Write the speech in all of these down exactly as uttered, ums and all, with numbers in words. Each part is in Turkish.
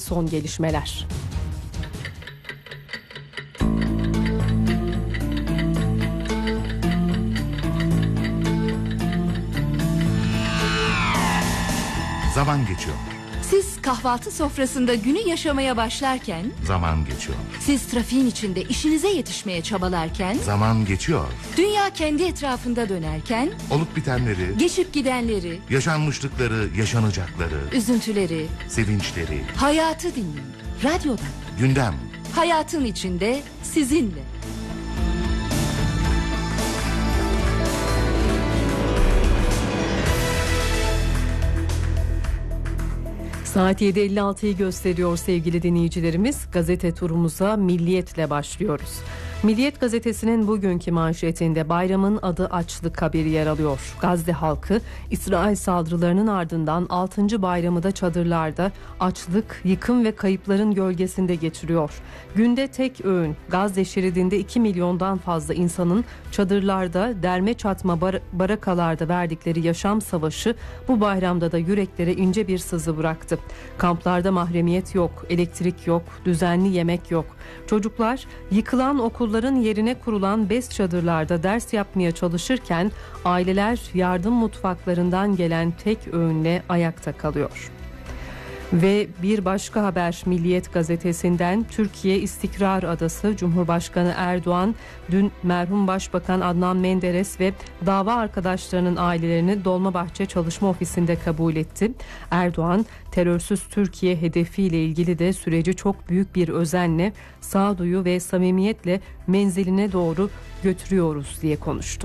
son gelişmeler. Zaman geçiyor. Siz kahvaltı sofrasında günü yaşamaya başlarken, zaman geçiyor. Siz trafiğin içinde işinize yetişmeye çabalarken, zaman geçiyor. Dünya kendi etrafında dönerken, olup bitenleri, geçip gidenleri, yaşanmışlıkları, yaşanacakları, üzüntüleri, sevinçleri, hayatı dinleyin. Radyoda. Gündem. Hayatın içinde sizinle. Saat yedi elli altıyı gösteriyor sevgili dinleyicilerimiz. Gazete turumuza Milliyet'le başlıyoruz. Milliyet gazetesinin bugünkü manşetinde bayramın adı açlık haberi yer alıyor. Gazze halkı İsrail saldırılarının ardından altıncı bayramı da çadırlarda açlık, yıkım ve kayıpların gölgesinde geçiriyor. Günde tek öğün Gazze şeridinde iki milyondan fazla insanın çadırlarda, derme çatma bar- barakalarda verdikleri yaşam savaşı bu bayramda da yüreklere ince bir sızı bıraktı. Kamplarda mahremiyet yok, elektrik yok, düzenli yemek yok. Çocuklar yıkılan okulların yerine kurulan bez çadırlarda ders yapmaya çalışırken aileler yardım mutfaklarından gelen tek öğünle ayakta kalıyor. Ve bir başka haber Milliyet gazetesinden Türkiye İstikrar Adası. Cumhurbaşkanı Erdoğan dün merhum Başbakan Adnan Menderes ve dava arkadaşlarının ailelerini Dolmabahçe Çalışma Ofisi'nde kabul etti. Erdoğan terörsüz Türkiye hedefiyle ilgili de süreci çok büyük bir özenle, sağduyu ve samimiyetle menziline doğru götürüyoruz diye konuştu.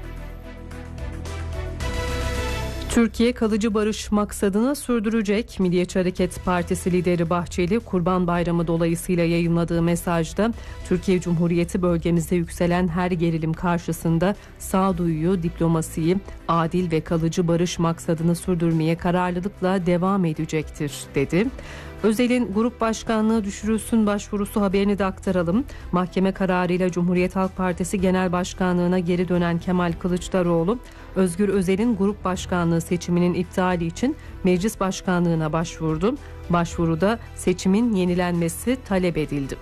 Türkiye kalıcı barış maksadını sürdürecek. Milliyetçi Hareket Partisi lideri Bahçeli, Kurban Bayramı dolayısıyla yayınladığı mesajda Türkiye Cumhuriyeti bölgemizde yükselen her gerilim karşısında sağduyuyu, diplomasiyi, adil ve kalıcı barış maksadını sürdürmeye kararlılıkla devam edecektir dedi. Özel'in grup başkanlığı düşürülsün başvurusu haberini de aktaralım. Mahkeme kararıyla Cumhuriyet Halk Partisi Genel Başkanlığına geri dönen Kemal Kılıçdaroğlu, Özgür Özel'in grup başkanlığı seçiminin iptali için meclis başkanlığına başvurdu. Başvuruda seçimin yenilenmesi talep edildi.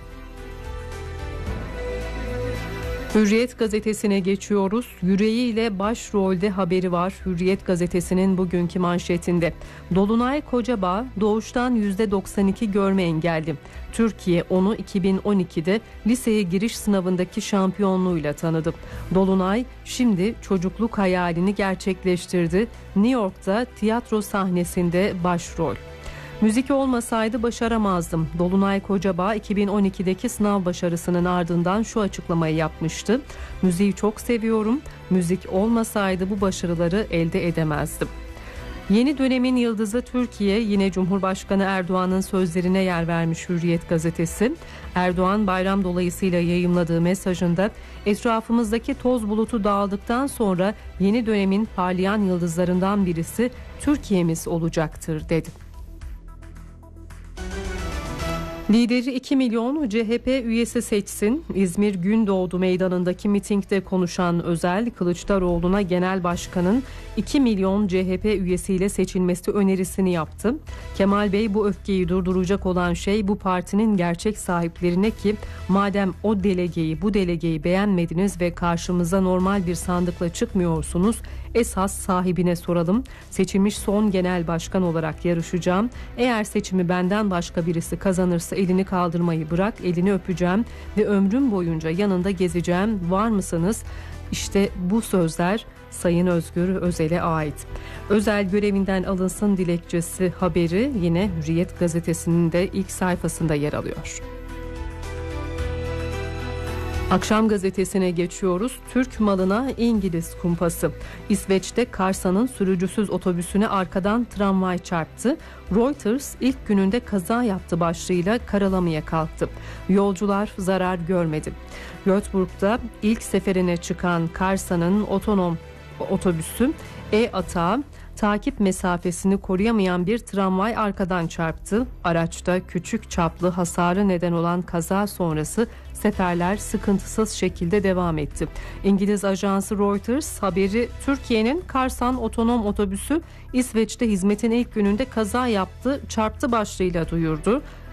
Hürriyet gazetesine geçiyoruz. Yüreğiyle başrolde haberi var. Hürriyet gazetesinin bugünkü manşetinde. Dolunay Kocabağ doğuştan yüzde doksan iki görme engelli. Türkiye onu iki bin on ikide liseye giriş sınavındaki şampiyonluğuyla tanıdı. Dolunay şimdi çocukluk hayalini gerçekleştirdi. New York'ta tiyatro sahnesinde başrol. Müzik olmasaydı başaramazdım. Dolunay Kocabağ iki bin on ikideki sınav başarısının ardından şu açıklamayı yapmıştı. Müziği çok seviyorum. Müzik olmasaydı bu başarıları elde edemezdim. Yeni dönemin yıldızı Türkiye, yine Cumhurbaşkanı Erdoğan'ın sözlerine yer vermiş Hürriyet gazetesi. Erdoğan bayram dolayısıyla yayımladığı mesajında etrafımızdaki toz bulutu dağıldıktan sonra yeni dönemin parlayan yıldızlarından birisi Türkiye'miz olacaktır dedi. Lideri iki milyon C H P üyesi seçsin. İzmir Gündoğdu Meydanı'ndaki mitingde konuşan Özel, Kılıçdaroğlu'na genel başkanın iki milyon C H P üyesiyle seçilmesi önerisini yaptı. Kemal Bey, bu öfkeyi durduracak olan şey bu partinin gerçek sahiplerine ki madem o delegeyi bu delegeyi beğenmediniz ve karşımıza normal bir sandıkla çıkmıyorsunuz, esas sahibine soralım. Seçilmiş son genel başkan olarak yarışacağım. Eğer seçimi benden başka birisi kazanırsa elini kaldırmayı bırak, elini öpeceğim ve ömrüm boyunca yanında gezeceğim. Var mısınız? İşte bu sözler Sayın Özgür Özel'e ait. Özel görevinden alınsın dilekçesi haberi yine Hürriyet gazetesinin de ilk sayfasında yer alıyor. Akşam gazetesine geçiyoruz. Türk malına İngiliz kumpası. İsveç'te Karsa'nın sürücüsüz otobüsüne arkadan tramvay çarptı. Reuters ilk gününde kaza yaptı başlığıyla karalamaya kalktı. Yolcular zarar görmedi. Göteborg'da ilk seferine çıkan Karsa'nın otonom otobüsü E-Atağa takip mesafesini koruyamayan bir tramvay arkadan çarptı. Araçta küçük çaplı hasarı neden olan kaza sonrası seferler sıkıntısız şekilde devam etti. İngiliz ajansı Reuters haberi Türkiye'nin Karsan otonom otobüsü İsveç'te hizmetin ilk gününde kaza yaptı, çarptı başlığıyla duyurdu.